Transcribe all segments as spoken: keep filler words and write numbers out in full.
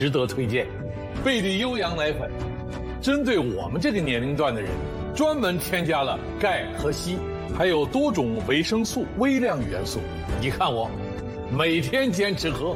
值得推荐。贝利优羊奶粉，针对我们这个年龄段的人，专门添加了钙和硒，还有多种维生素、微量元素。你看我，每天坚持喝。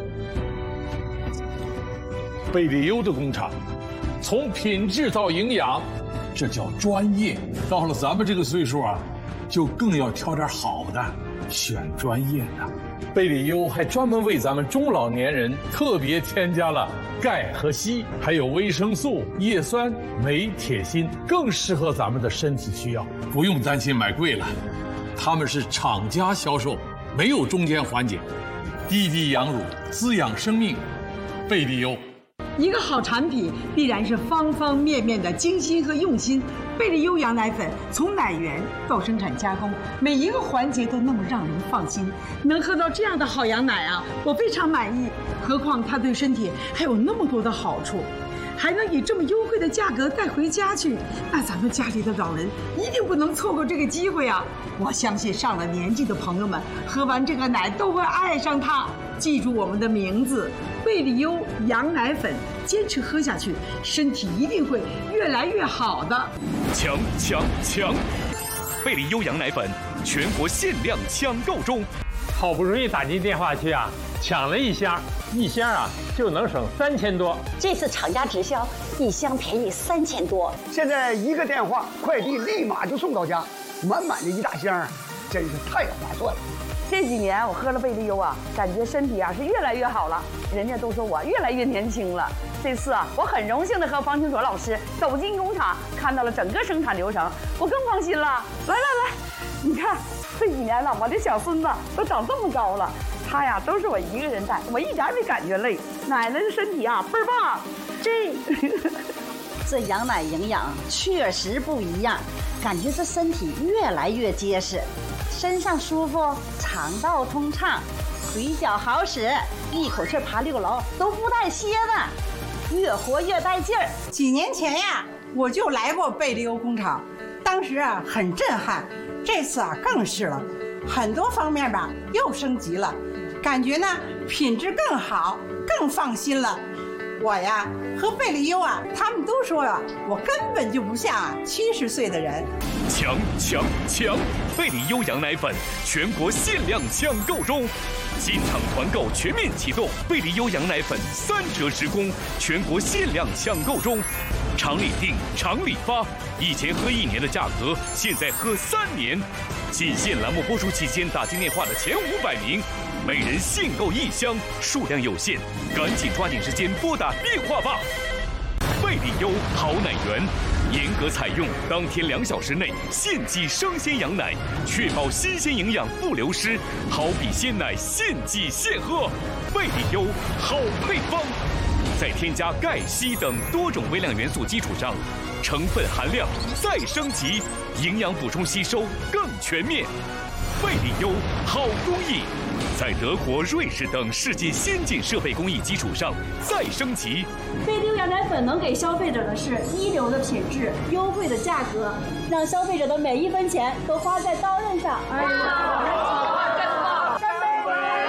贝利优的工厂，从品质到营养，这叫专业。到了咱们这个岁数啊，就更要挑点好的，选专业的。贝利优还专门为咱们中老年人特别添加了钙和硒，还有维生素、叶酸、镁、铁、锌，更适合咱们的身体需要，不用担心买贵了。他们是厂家销售，没有中间环节，滴滴羊乳，滋养生命。贝利优。 一个好产品必然是方方面面的精心和用心。贝利优羊奶粉从奶源到生产加工，每一个环节都那么让人放心。能喝到这样的好羊奶啊，我非常满意。何况它对身体还有那么多的好处，还能以这么优惠的价格带回家去，那咱们家里的老人一定不能错过这个机会啊！我相信上了年纪的朋友们喝完这个奶都会爱上它。记住我们的名字，贝利优羊奶粉，坚持喝下去，身体一定会越来越好的。 强强强！贝利优羊奶粉全国限量抢购中。 好不容易打进电话去啊，抢了一箱，一箱啊就能省三千多。 这次厂家直销，一箱便宜三千多。 现在一个电话，快递立马就送到家，满满的一大箱，真是太划算了。 这几年我喝了贝利优啊，感觉身体啊是越来越好了，人家都说我越来越年轻了。这次啊，我很荣幸的和方清楚老师走进工厂，看到了整个生产流程，我更放心了。来来来，你看这几年了，我的小孙子都长这么高了，他呀都是我一个人带，我一点没感觉累。奶奶的身体啊倍儿棒，这这羊奶营养确实不一样，感觉这身体越来越结实。身上舒服，肠道通畅，腿脚好使，一口气爬六楼都不带歇的，越活越带劲儿。 几年前呀，我就来过贝利优工厂，当时啊很震撼，这次啊更是了，很多方面吧又升级了，感觉呢品质更好，更放心了。我呀和贝利优啊，他们都说啊，我根本就不像啊七十岁的人。 强强强！贝利优羊奶粉全国限量抢购中，进场团购全面启动，贝利优羊奶粉三折时供，全国限量抢购中，厂里订，厂里发，以前喝一年的价格，现在喝三年。仅限栏目播出期间打进电话的前五百名，每人限购一箱，数量有限，赶紧抓紧时间拨打电话吧。贝利优好奶源，严格采用当天两小时内现挤生鲜羊奶，确保新鲜营养不流失，好比鲜奶现挤现喝。贝利优好配方，在添加钙、硒等多种微量元素基础上，成分含量再升级，营养补充吸收更全面。贝利优好工艺，在德国、瑞士等世界先进设备工艺基础上再升级。 贝利优羊奶粉能给消费者的是一流的品质、优惠的价格，让消费者的每一分钱都花在刀刃上。哎呀，干杯！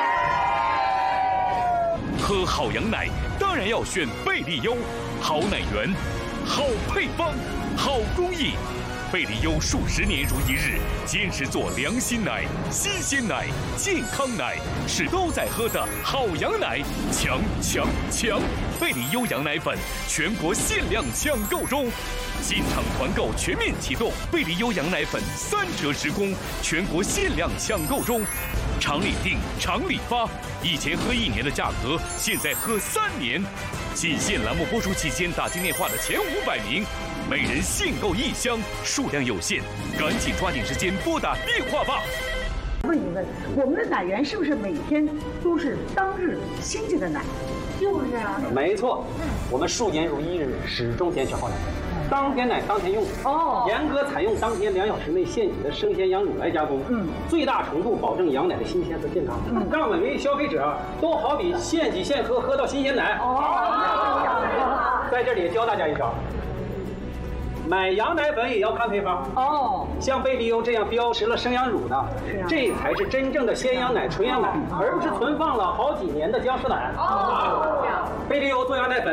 喝好羊奶当然要选贝利优，好奶源，好配方，好工艺。贝利优数十年如一日，坚持做良心奶、新鲜奶、健康奶，是都在喝的好羊奶。强强强！贝利优羊奶粉全国限量抢购中，进场团购全面启动，贝利优羊奶粉三折时供，全国限量抢购中，厂里订，厂里发，以前喝一年的价格，现在喝三年。仅限栏目播出期间打进电话的前五百名，每人限购一箱，数量有限，赶紧抓紧时间拨打电话吧。 问一问，我们的奶源是不是每天都是当日新鲜的奶？ 就是啊， 没错，我们数年如一日，始终坚持好奶，当天奶当天用。哦，严格采用当天两小时内现挤的生鲜羊乳来加工，嗯，最大程度保证羊奶的新鲜和健康，嗯，让每位消费者都好比现挤现喝，喝到新鲜奶。哦，在这里教大家一招。买羊奶粉也要看配方哦，像贝利优这样标识了生羊乳的，啊、这才是真正的鲜羊奶、纯羊奶，而不是存放了好几年的僵尸奶。哦，贝利优做羊奶粉